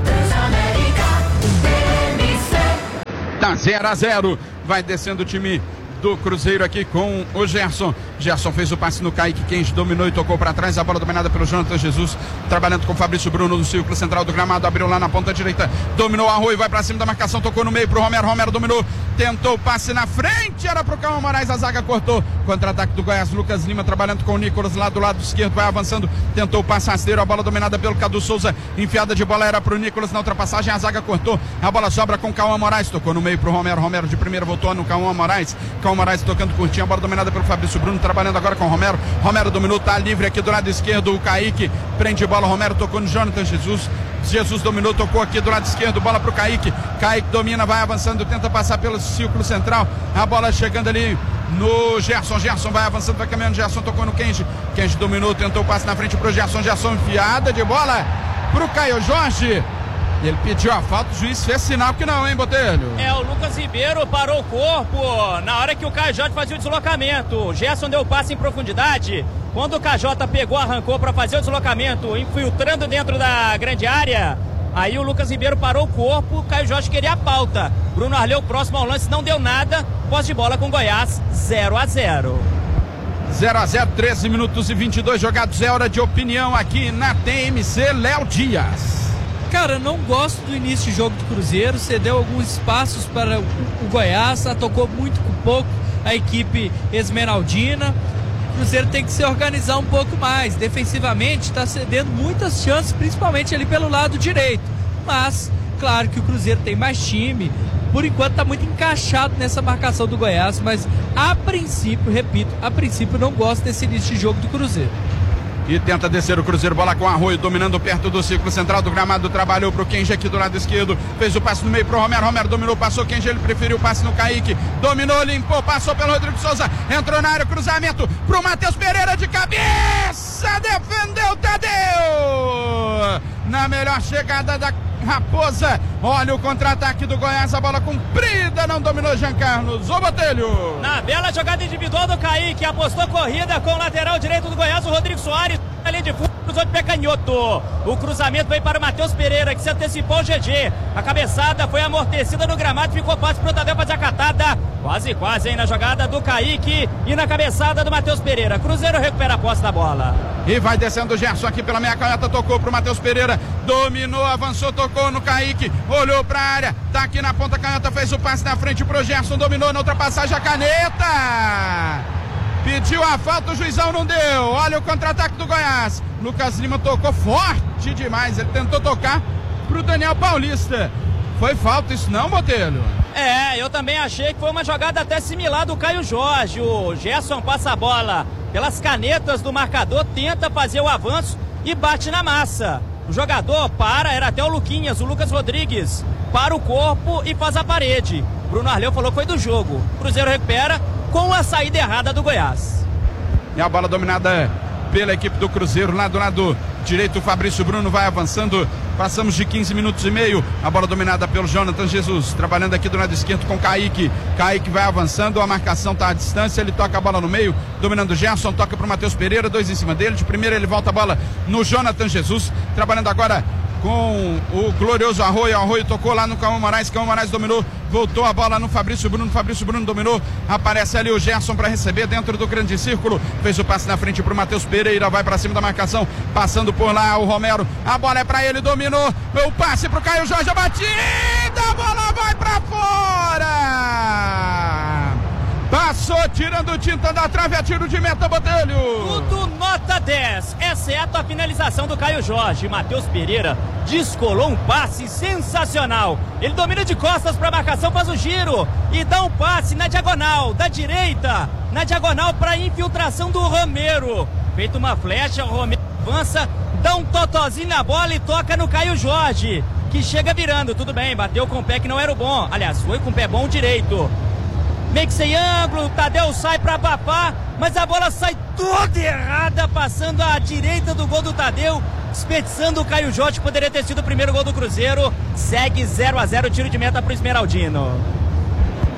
Tá zero a zero, vai descendo o time do Cruzeiro aqui com o Gerson. Gerson fez o passe no Kaique, quem dominou e tocou para trás, a bola dominada pelo Jonathan Jesus, trabalhando com o Fabrício Bruno no círculo central do gramado, abriu lá na ponta direita, dominou a Arroio, vai para cima da marcação, tocou no meio pro Romero, Romero dominou, tentou o passe na frente, era pro Cauã Moraes, a zaga cortou, contra-ataque do Goiás, Lucas Lima trabalhando com o Nicolas lá do lado esquerdo, vai avançando, tentou o passe rasteiro, a bola dominada pelo Cadu Souza, enfiada de bola era pro Nicolas na ultrapassagem, a zaga cortou, a bola sobra com o Cauã Moraes, tocou no meio pro Romero, Romero de primeira voltou no Cauã Moraes, Cauã Moraes tocando curtinho, a bola dominada pelo Fabrício Bruno, trabalhando agora com o Romero, Romero dominou, tá livre aqui do lado esquerdo, o Kaique prende bola, Romero tocou no Jonathan Jesus, Jesus dominou, tocou aqui do lado esquerdo, bola pro Kaique, Kaique domina, vai avançando, tenta passar pelo círculo central, a bola chegando ali no Gerson, Gerson vai avançando, vai caminhando, Gerson tocou no Kenji, Kenji dominou, tentou o passe na frente pro Gerson, Gerson enfiada de bola pro Caio Jorge. Ele pediu a falta, o juiz fez sinal que não, hein, Botelho? É, o Lucas Ribeiro parou o corpo na hora que o Caio Jorge fazia o deslocamento. O Gerson deu o passe em profundidade. Quando o K J pegou, arrancou para fazer o deslocamento, infiltrando dentro da grande área, aí o Lucas Ribeiro parou o corpo, o Caio Jorge queria a pauta. Bruno Arleu, próximo ao lance, não deu nada. Posse de bola com Goiás, zero a zero. zero a zero, treze minutos e vinte e dois jogados. É hora de opinião aqui na T M C, Léo Dias. Cara, não gosto do início de jogo do Cruzeiro, cedeu alguns espaços para o, o Goiás, atacou muito com pouco a equipe esmeraldina. O Cruzeiro tem que se organizar um pouco mais, defensivamente está cedendo muitas chances, principalmente ali pelo lado direito, mas claro que o Cruzeiro tem mais time, por enquanto está muito encaixado nessa marcação do Goiás, mas a princípio, repito, a princípio não gosto desse início de jogo do Cruzeiro. E tenta descer o Cruzeiro, bola com Arroio, dominando perto do círculo central do gramado, trabalhou pro Kenji aqui do lado esquerdo, fez o passe no meio pro Romero, Romero dominou, passou Kenji, ele preferiu o passe no Kaique, dominou, limpou, passou pelo Rodrigo Souza, entrou na área, cruzamento pro Matheus Pereira de cabeça, defendeu Tadeu, na melhor chegada da Raposa, olha o contra-ataque do Goiás, a bola comprida, não dominou Jean Carlos, ô Botelho. Na bela jogada individual do Kaique, apostou corrida com o lateral direito do Goiás, o Rodrigo Soares, ali de fundo, cruzou de pé canhoto. O cruzamento veio para o Matheus Pereira, que se antecipou o G G. A cabeçada foi amortecida no gramado, ficou fácil para o Tadeu fazer a catada. Quase, quase aí na jogada do Kaique e na cabeçada do Matheus Pereira. Cruzeiro recupera a posse da bola. E vai descendo o Gerson aqui pela meia canhota, tocou pro Matheus Pereira, dominou, avançou, tocou no Kaique, olhou pra área, tá aqui na ponta canhota, fez o passe na frente pro Gerson, dominou na ultrapassagem a caneta. Pediu a falta, o juizão não deu. Olha o contra-ataque do Goiás. Lucas Lima tocou forte demais, ele tentou tocar pro Daniel Paulista. Foi falta isso não, Botelho? É, eu também achei que foi uma jogada até similar do Caio Jorge. O Gerson passa a bola pelas canetas do marcador, tenta fazer o avanço e bate na massa. O jogador para, era até o Luquinhas, o Lucas Rodrigues, para o corpo e faz a parede. Bruno Arleu falou que foi do jogo. O Cruzeiro recupera com a saída errada do Goiás. E a bola dominada pela equipe do Cruzeiro, lá do lado direito, o Fabrício Bruno vai avançando, passamos de quinze minutos e meio, a bola dominada pelo Jonathan Jesus, trabalhando aqui do lado esquerdo com Kaique, Kaique vai avançando, a marcação está à distância, ele toca a bola no meio, dominando o Gerson, toca para o Matheus Pereira, dois em cima dele, de primeira ele volta a bola no Jonathan Jesus, trabalhando agora com o glorioso Arroio, Arroio tocou lá no Cauã Moraes, Cauã Moraes dominou, voltou a bola no Fabrício Bruno, Fabrício Bruno dominou, aparece ali o Gerson para receber dentro do grande círculo, fez o passe na frente pro Matheus Pereira, vai para cima da marcação, passando por lá o Romero, a bola é para ele, dominou, o passe pro Caio Jorge, a batida, a bola vai para fora! Passou, tirando tinta da trave, a tiro de meta, Botelho. Tudo nota dez, exceto a finalização do Caio Jorge. Matheus Pereira descolou um passe sensacional. Ele domina de costas para a marcação, faz o giro e dá um passe na diagonal, da direita, na diagonal para a infiltração do Romero. Feito uma flecha, o Romero avança, dá um totozinho na bola e toca no Caio Jorge, que chega virando. Tudo bem, bateu com o pé que não era o bom. Aliás, foi com o pé bom direito. Meio que sem ângulo, o Tadeu sai para abafar, mas a bola sai toda errada, passando à direita do gol do Tadeu, desperdiçando o Caio Jorge, que poderia ter sido o primeiro gol do Cruzeiro. Segue zero a zero, tiro de meta para o Esmeraldino.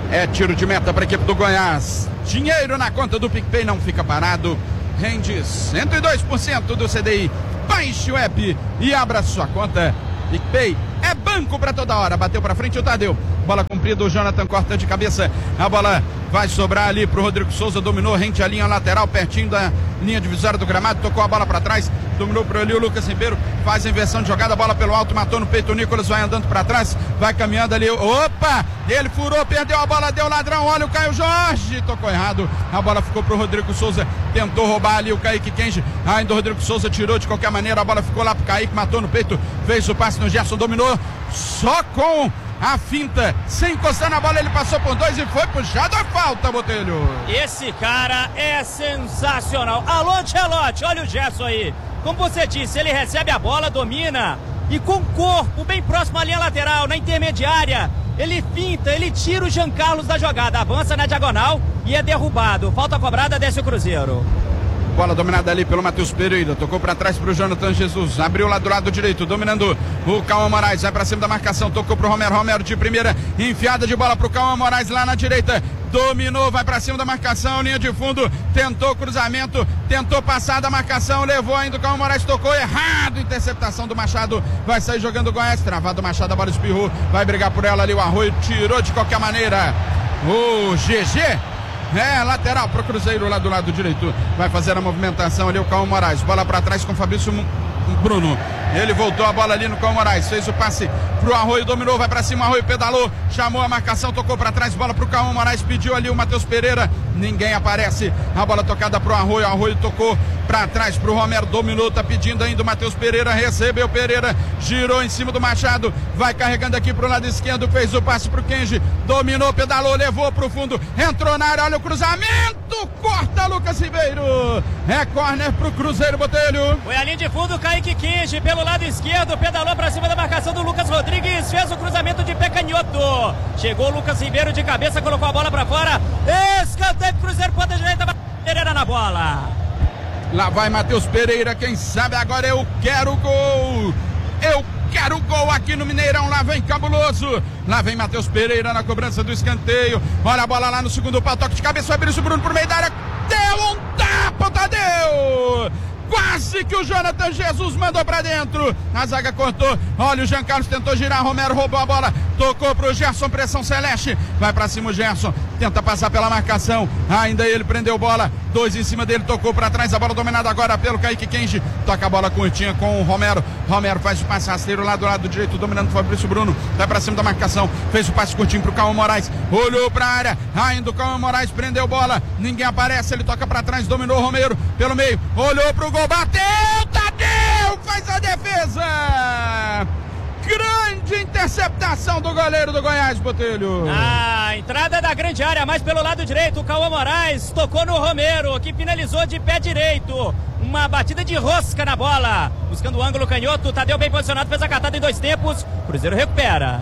É tiro de meta para a equipe do Goiás. Dinheiro na conta do PicPay não fica parado. Rende cento e dois por cento do C D I. Baixe o app e abra sua conta. PicPay é banco para toda hora. Bateu para frente o Tadeu. Bola comprida, o Jonathan corta de cabeça. A bola vai sobrar ali pro Rodrigo Souza. Dominou, rente a linha lateral, pertinho da linha divisória do gramado. Tocou a bola para trás. Dominou pro ali o Lucas Ribeiro. Faz a inversão de jogada. Bola pelo alto, matou no peito o Nicolas. Vai andando para trás. Vai caminhando ali. Opa! Ele furou, perdeu a bola, deu ladrão. Olha o Caio Jorge. Tocou errado. A bola ficou pro Rodrigo Souza. Tentou roubar ali o Kaique Kenji. Ainda o Rodrigo Souza tirou de qualquer maneira. A bola ficou lá pro Kaique. Matou no peito. Fez o passe no Gerson. Dominou. Só com a finta, sem encostar na bola, ele passou por dois e foi puxado a falta, Botelho. Esse cara é sensacional. Alô, Ancelotti, olha o Gerson aí. Como você disse, ele recebe a bola, domina e com o corpo bem próximo à linha lateral, na intermediária, ele finta, ele tira o Jean Carlos da jogada, avança na diagonal e é derrubado. Falta cobrada, desce o Cruzeiro. Bola dominada ali pelo Matheus Pereira, tocou para trás pro Jonathan Jesus, abriu lá do lado direito, dominando o Cauã Moraes, vai para cima da marcação, tocou pro Romero, Romero de primeira, enfiada de bola pro Cauã Moraes lá na direita, dominou, vai para cima da marcação, linha de fundo, tentou cruzamento, tentou passar da marcação, levou ainda o Cauã Moraes, tocou errado, interceptação do Machado, vai sair jogando o Goiás, travado o Machado, a bola espirrou, vai brigar por ela ali, o Arroio tirou de qualquer maneira, o G G. É, lateral pro Cruzeiro lá do lado direito. Vai fazer a movimentação ali o Cauã Moraes. Bola pra trás com o Fabrício Bruno. Ele voltou a bola ali no Cauã Moraes. Fez o passe pro Arroio, dominou, vai pra cima, Arroio pedalou, chamou a marcação, tocou pra trás, bola pro Cauã Moraes, pediu ali o Matheus Pereira. Ninguém aparece. A bola tocada pro Arroio, Arroio tocou pra trás pro Romero, dominou, tá pedindo ainda o Matheus Pereira, recebeu Pereira, girou em cima do Machado, vai carregando aqui pro lado esquerdo, fez o passe pro Kenji, dominou, pedalou, levou pro fundo, entrou na área, olha o cruzamento, corta Lucas Ribeiro, é córner pro Cruzeiro, Botelho. Foi a linha de fundo, Kaique Kenji pelo lado esquerdo, pedalou pra cima da marcação do Lucas Rodrigues, fez o cruzamento de pé canhoto, chegou o Lucas Ribeiro de cabeça, colocou a bola pra fora, escanteio pro Cruzeiro, ponta direita, Pereira na bola. Lá vai Matheus Pereira, quem sabe agora eu quero gol, eu quero gol aqui no Mineirão, lá vem Cabuloso, lá vem Matheus Pereira na cobrança do escanteio, olha a bola lá no segundo pau, toque de cabeça, vai Fabrício Bruno por meio da área, deu um tapa, Tadeu! Quase que o Jonathan Jesus mandou pra dentro. A zaga cortou. Olha, o Jean Carlos tentou girar. Romero roubou a bola. Tocou pro Gerson. Pressão Celeste. Vai pra cima o Gerson. Tenta passar pela marcação. Ainda ele prendeu bola. Dois em cima dele. Tocou pra trás. A bola dominada agora pelo Kaique Kenji. Toca a bola curtinha com o Romero. Romero faz o passe rasteiro lá do lado direito. Dominando o Fabrício Bruno. Vai pra cima da marcação. Fez o passe curtinho pro Cauã Moraes. Olhou pra área. Ainda o Cauã Moraes prendeu bola. Ninguém aparece. Ele toca pra trás. Dominou o Romero pelo meio. Olhou pro gol. Bateu, Tadeu, faz a defesa. Grande interceptação do goleiro do Goiás, Botelho. A entrada da grande área, mais pelo lado direito, o Cauã Moraes tocou no Romero, que finalizou de pé direito. Uma batida de rosca na bola, buscando o ângulo canhoto. Tadeu bem posicionado, fez a cartada em dois tempos. Cruzeiro recupera.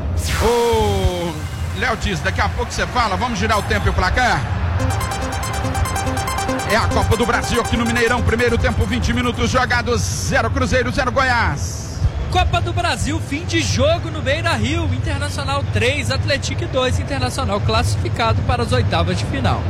Ô, Léo diz, daqui a pouco você fala, vamos girar o tempo e o placar. É a Copa do Brasil aqui no Mineirão, primeiro tempo, vinte minutos jogados, zero Cruzeiro, zero Goiás. Copa do Brasil, fim de jogo no Beira-Rio, Internacional três, Atlético dois, Internacional classificado para as oitavas de final.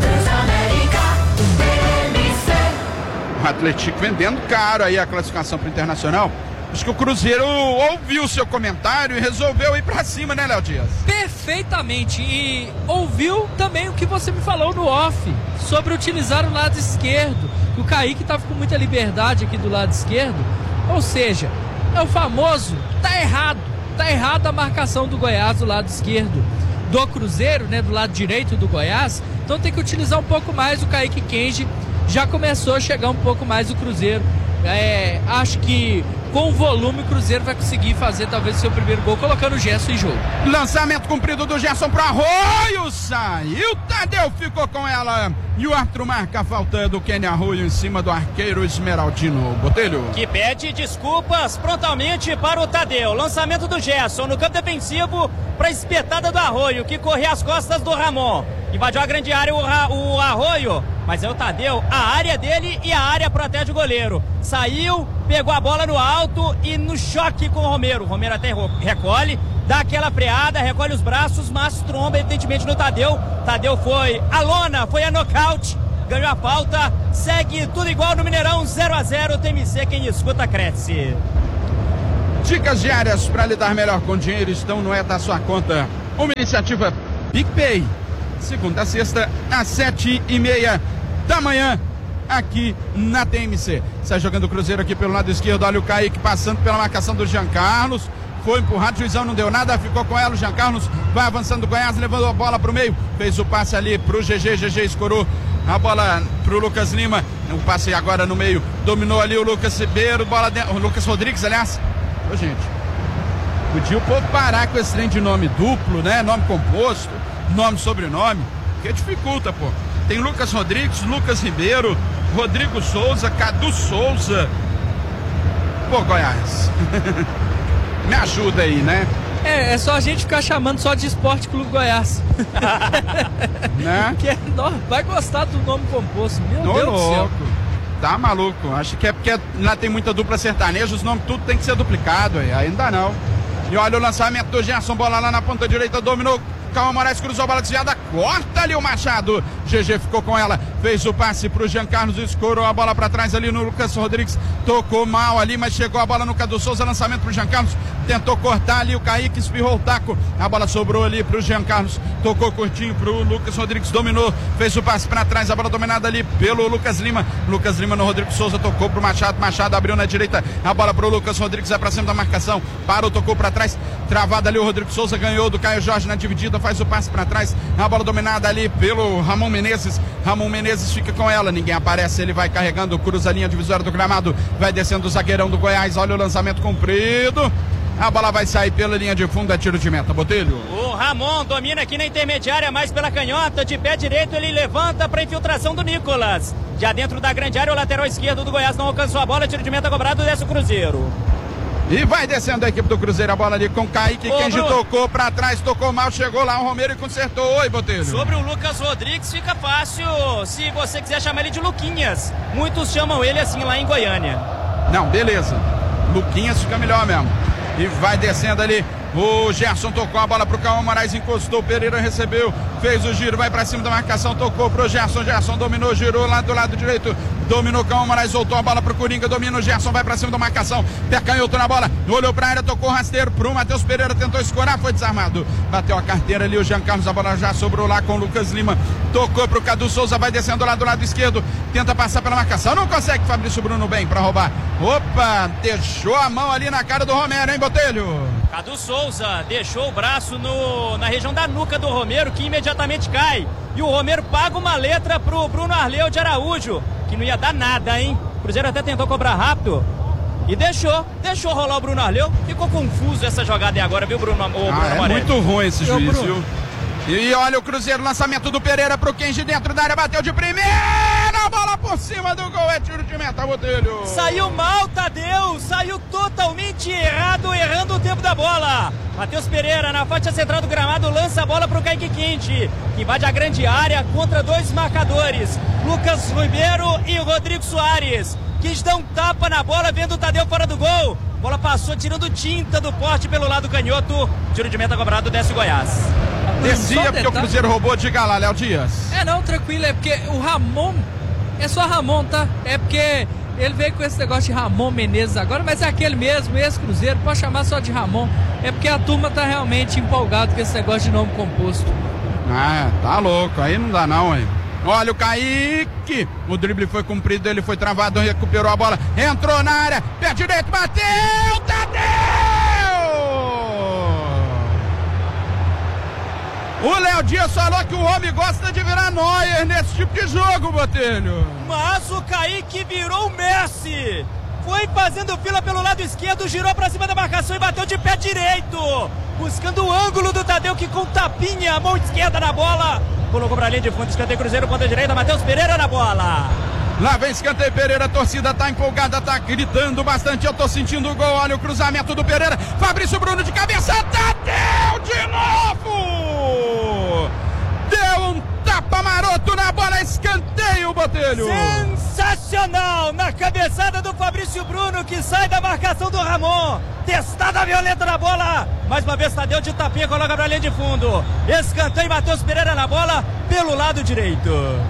O Atlético vendendo caro aí a classificação para o Internacional. Acho que o Cruzeiro ouviu o seu comentário e resolveu ir pra cima, né, Léo Dias? Perfeitamente. E ouviu também o que você me falou no off sobre utilizar o lado esquerdo. O Kaique estava com muita liberdade aqui do lado esquerdo. Ou seja, é o famoso, tá errado. Tá errado a marcação do Goiás do lado esquerdo do Cruzeiro, né, do lado direito do Goiás. Então tem que utilizar um pouco mais o Kaique Kenji. Já começou a chegar um pouco mais o Cruzeiro. É, acho que com o volume o Cruzeiro vai conseguir fazer talvez o seu primeiro gol colocando o Gerson em jogo. Lançamento cumprido do Gerson pro Arroio, saiu, Tadeu ficou com ela e o árbitro marca a falta do Kenny Arroio em cima do arqueiro Esmeraldino. Botelho, que pede desculpas prontamente para o Tadeu. Lançamento do Gerson no campo defensivo para a espetada do Arroio, que corre às costas do Ramon. Invadiu a grande área o, o Arroio, mas é o Tadeu, a área dele e a área protege o goleiro. Saiu, pegou a bola no alto e no choque com o Romero. O Romero até recolhe, dá aquela freada, recolhe os braços, mas tromba evidentemente no Tadeu. Tadeu foi a lona, foi a nocaute, ganhou a falta, segue tudo igual no Mineirão, zero a zero, T M C, quem escuta cresce. Dicas diárias para lidar melhor com dinheiro estão no É da Sua Conta. Uma iniciativa PicPay. Segunda a sexta, às sete e meia da manhã, aqui na T M C. Sai jogando o Cruzeiro aqui pelo lado esquerdo, olha o Kaique passando pela marcação do Jean Carlos. Foi empurrado, o juizão não deu nada, ficou com ela, o Jean Carlos vai avançando o Goiás, levando a bola pro meio, fez o passe ali pro G G, G G escorou a bola pro Lucas Lima, o passe agora no meio, dominou ali o Lucas Ribeiro, bola dentro, o Lucas Rodrigues, aliás. Ô, gente, podia o povo parar com esse trem de nome duplo, né, nome composto, nome, sobrenome, que dificulta, pô. Tem Lucas Rodrigues, Lucas Ribeiro, Rodrigo Souza, Cadu Souza. Pô, Goiás. Me ajuda aí, né? É, é só a gente ficar chamando só de Esporte Clube Goiás. Né? Que é, não, vai gostar do nome composto, meu Ô, Deus do céu. louco. Tá maluco. Acho que é porque lá tem muita dupla sertaneja, os nomes tudo tem que ser duplicado aí. Aí não dá não. E olha o lançamento do Gerson, bola lá na ponta direita, dominou. Calma, Moraes cruzou a bola desviada, corta ali o Machado. G G ficou com ela, fez o passe pro Jean Carlos, escorou a bola pra trás ali no Lucas Rodrigues, tocou mal ali, mas chegou a bola no Cadu Souza, lançamento pro Jean Carlos, tentou cortar ali o Kaique, espirrou o taco, a bola sobrou ali pro Jean Carlos, tocou curtinho pro Lucas Rodrigues, dominou, fez o passe pra trás, a bola dominada ali pelo Lucas Lima, Lucas Lima no Rodrigo Souza, tocou pro Machado, Machado abriu na direita, a bola pro Lucas Rodrigues, vai pra cima da marcação, parou, tocou pra trás, travada ali o Rodrigo Souza, ganhou do Caio Jorge na dividida, faz o passe pra trás, a bola dominada ali pelo Ramon Menezes, Ramon Menezes fica com ela, ninguém aparece, ele vai carregando, cruza a linha divisória do gramado, vai descendo o zagueirão do Goiás, olha o lançamento comprido, a bola vai sair pela linha de fundo, é tiro de meta, Botelho. O Ramon domina aqui na intermediária, mais pela canhota, de pé direito ele levanta para infiltração do Nicolas, já dentro da grande área, o lateral esquerdo do Goiás não alcançou a bola, tiro de meta cobrado, desce o Cruzeiro. E vai descendo a equipe do Cruzeiro, a bola ali com o Kaique, Ô, quem Bruno. tocou pra trás, tocou mal, chegou lá o Romero e consertou. Oi, Botelho. Sobre o Lucas Rodrigues fica fácil, se você quiser chamar ele de Luquinhas, muitos chamam ele assim lá em Goiânia. Não, beleza, Luquinhas fica melhor mesmo. E vai descendo ali, o Gerson tocou a bola pro Cauã Moraes, encostou, Pereira recebeu, fez o giro, vai pra cima da marcação, tocou pro Gerson, Gerson dominou, girou lá do lado direito, dominou Cauã Moraes, voltou a bola pro Coringa, domina o Gerson, vai pra cima da marcação, pé canhoto na bola, olhou pra área, tocou rasteiro pro Matheus Pereira, tentou escorar, foi desarmado, bateu a carteira ali o Jean Carlos, a bola já sobrou lá com o Lucas Lima, tocou pro Cadu Souza, vai descendo lá do lado esquerdo, tenta passar pela marcação, não consegue, Fabrício Bruno bem pra roubar, opa, deixou a mão ali na cara do Romero, hein, Botelho? Cadu Souza deixou o braço no, na região da nuca do Romero, que imediatamente cai. E o Romero paga uma letra pro Bruno Arleu de Araújo, que não ia dar nada, hein? O Cruzeiro até tentou cobrar rápido e deixou, deixou rolar o Bruno Arleu. Ficou confuso essa jogada aí agora, viu, Bruno? O Bruno Ah, é Morelli. muito ruim esse Meu juiz, Bruno. viu? E olha o Cruzeiro, lançamento do Pereira pro Kenji dentro da área, bateu de primeira, bola por cima do gol, é tiro de meta, Botelho. Saiu mal, Tadeu, saiu totalmente errado, errando o tempo da bola. Matheus Pereira, na faixa central do gramado, lança a bola pro Kaique Quente, que invade a grande área contra dois marcadores, Lucas Ribeiro e Rodrigo Soares. Quis dar um tapa na bola, vendo o Tadeu fora do gol. Bola passou tirando tinta do poste pelo lado canhoto. Tiro de meta cobrado, desce o Goiás. Descia Só um porque o detalhe. Cruzeiro roubou, diga lá, Léo Dias. É não, tranquilo, é porque o Ramon, é só Ramon, tá? É porque ele veio com esse negócio de Ramon Menezes agora, mas é aquele mesmo, ex-Cruzeiro, pode chamar só de Ramon. É porque a turma tá realmente empolgada com esse negócio de nome composto. Ah, tá louco, aí não dá não, hein. Olha o Kaique, o drible foi cumprido, ele foi travado, recuperou a bola, entrou na área, pé direito, bateu, Tadeu! O Léo Dias falou que o homem gosta de virar Neuer nesse tipo de jogo, Botelho. Mas o Kaique virou o Messi. Foi fazendo fila pelo lado esquerdo, girou pra cima da marcação e bateu de pé direito. Buscando o ângulo do Tadeu, que com tapinha, a mão esquerda na bola. Colocou pra linha de fundo, escanteio Cruzeiro, ponta direita, Matheus Pereira na bola. Lá vem escanteio Pereira, a torcida tá empolgada, tá gritando bastante, eu tô sentindo o gol, olha o cruzamento do Pereira, Fabrício Bruno de cabeça, Tadeu de novo! Deu um canhoto na bola, escanteio, Botelho. Sensacional! Na cabeçada do Fabrício Bruno, que sai da marcação do Ramon. Testada violenta na bola. Mais uma vez Tadeu de tapinha, coloca pra linha de fundo. Escanteio, Matheus Pereira na bola pelo lado direito.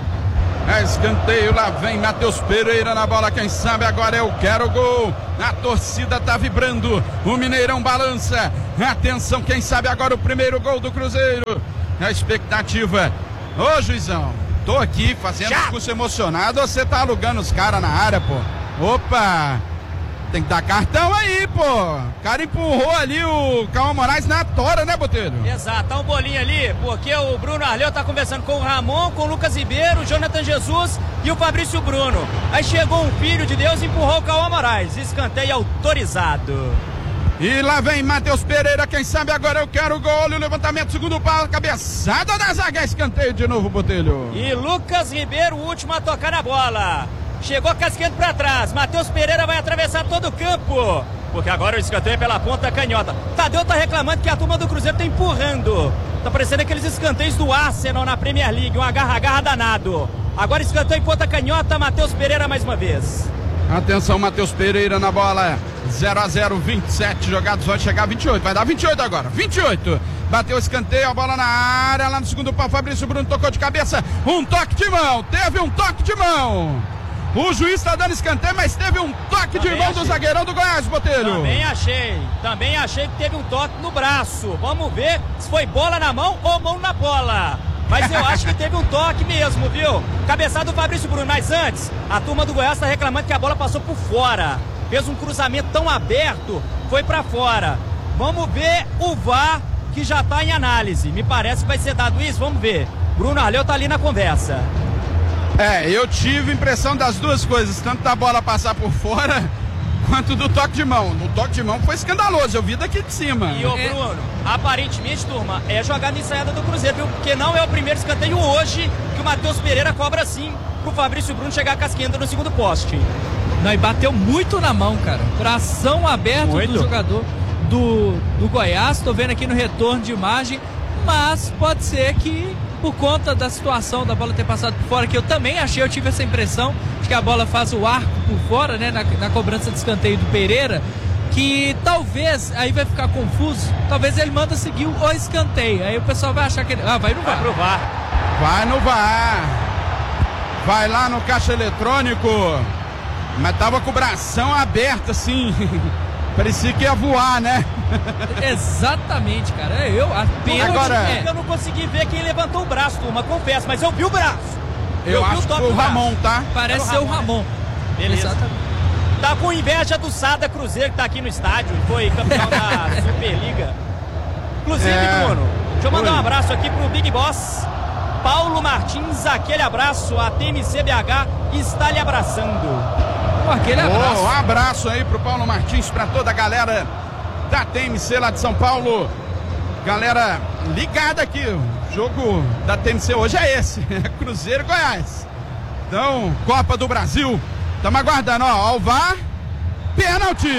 É escanteio, lá vem Matheus Pereira na bola, quem sabe agora eu quero gol. A torcida tá vibrando, o Mineirão balança. Atenção, quem sabe agora o primeiro gol do Cruzeiro. A expectativa. Ô juizão, tô aqui fazendo Já. discurso emocionado, você tá alugando os caras na área, pô. Opa, tem que dar cartão aí, pô. O cara empurrou ali o Cauã Moraes na tora, né, Botelho? Exato, tá um bolinho ali, porque o Bruno Arleu tá conversando com o Ramon, com o Lucas Ribeiro, o Jonathan Jesus e o Fabrício Bruno. Aí chegou um filho de Deus e empurrou o Cauã Moraes. Escanteio autorizado. E lá vem Matheus Pereira, quem sabe agora eu quero gol. Olha o levantamento, segundo pau, cabeçada da zaga, escanteio de novo, Botelho. E Lucas Ribeiro, o último a tocar na bola. Chegou casquento pra trás, Matheus Pereira vai atravessar todo o campo, porque agora o escanteio é pela ponta canhota. Tadeu tá reclamando que a turma do Cruzeiro tá empurrando. Tá parecendo aqueles escanteios do Arsenal na Premier League, um agarra-agarra danado. Agora escanteio em ponta canhota, Matheus Pereira mais uma vez. Atenção, Matheus Pereira na bola, zero a zero, vinte e sete jogados, vai chegar a vinte e oito, vai dar vinte e oito agora, vinte e oito, bateu o escanteio, a bola na área, lá no segundo pau, Fabrício Bruno tocou de cabeça, um toque de mão, teve um toque de mão, o juiz está dando escanteio, mas teve um toque Também de mão achei. do zagueirão do Goiás, Botelho. Também achei, também achei que teve um toque no braço, vamos ver se foi bola na mão ou mão na bola. Mas eu acho que teve um toque mesmo, viu? Cabeçada do Fabrício Bruno, mas antes, a turma do Goiás está reclamando que a bola passou por fora. Fez um cruzamento tão aberto, foi para fora. Vamos ver o V A R, que já está em análise. Me parece que vai ser dado isso, vamos ver. Bruno Arleu tá ali na conversa. É, eu tive impressão das duas coisas, tanto da bola passar por fora, quanto do toque de mão. O toque de mão foi escandaloso, eu vi daqui de cima. E o Bruno, aparentemente, turma, é jogada ensaiada do Cruzeiro, viu? Porque não é o primeiro escanteio hoje que o Matheus Pereira cobra sim pro Fabrício Bruno chegar casquenta no segundo poste. Não, e bateu muito na mão, cara. Tração aberto Muito. do jogador do, do Goiás. Tô vendo aqui no retorno de imagem. Mas pode ser que, por conta da situação da bola ter passado por fora, que eu também achei, eu tive essa impressão de que a bola faz o arco por fora, né, na, na cobrança de escanteio do Pereira, que talvez, aí vai ficar confuso, talvez ele manda seguir o escanteio. Aí o pessoal vai achar que ele... Ah, vai no V A R. Vai pro V A R. Vai no V A R. Vai lá no caixa eletrônico. Mas tava com o bração aberto assim. Parecia que ia voar, né? Exatamente, cara. Eu apenas... Agora- é, Eu não consegui ver quem levantou o braço, turma, confesso, mas eu vi o braço. Eu, vi acho que toque foi o do braço. Ramon, tá? parece Era o ser o Ramon, Ramon. Beleza. Exatamente. Tá com inveja do Sada Cruzeiro, que tá aqui no estádio, foi campeão da Superliga. Inclusive, É. Bruno, deixa eu mandar Oi. um abraço aqui pro Big Boss, Paulo Martins, aquele abraço, a T M C B H está lhe abraçando. Pô, aquele abraço. Oh, um abraço aí pro Paulo Martins, pra toda a galera da T M C lá de São Paulo. Galera ligada aqui, o jogo da T M C hoje é esse, é Cruzeiro e Goiás. Então, Copa do Brasil, estamos aguardando, ó, ó, o V A R, pênalti!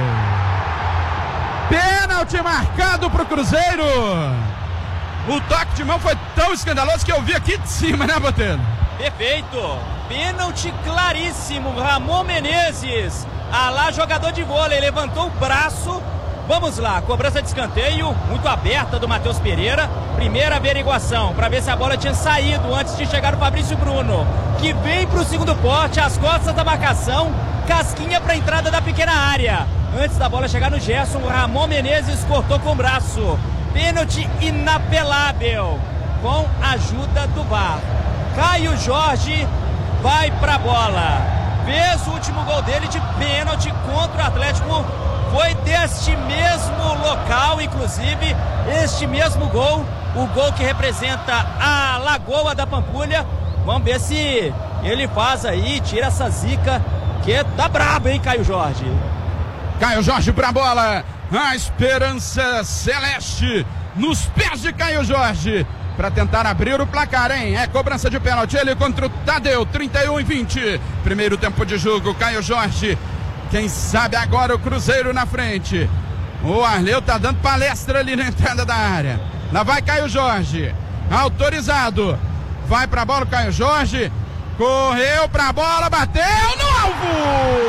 Pênalti marcado pro Cruzeiro! O toque de mão foi tão escandaloso que eu vi aqui de cima, né, Botelho? Perfeito, pênalti claríssimo, Ramon Menezes, ah lá jogador de vôlei, levantou o braço. Vamos lá, cobrança de escanteio, muito aberta do Matheus Pereira. Primeira averiguação, para ver se a bola tinha saído antes de chegar o Fabrício Bruno, que vem para o segundo poste, às costas da marcação, casquinha para a entrada da pequena área. Antes da bola chegar no Gerson, o Ramon Menezes cortou com o braço. Pênalti inapelável, com a ajuda do V A R. Caio Jorge vai para a bola. Fez o último gol dele de pênalti contra o Atlético. Foi deste mesmo local, inclusive, este mesmo gol, o gol que representa a Lagoa da Pampulha. Vamos ver se ele faz aí, tira essa zica, que tá brabo, hein, Caio Jorge? Caio Jorge pra bola, a esperança celeste nos pés de Caio Jorge, para tentar abrir o placar, hein? É cobrança de pênalti, ele contra o Tadeu, trinta e um e vinte, primeiro tempo de jogo, Caio Jorge. Quem sabe agora o Cruzeiro na frente. O Arleu tá dando palestra ali na entrada da área. Lá vai Caio Jorge. Autorizado. Vai pra bola o Caio Jorge. Correu pra bola, bateu no alvo!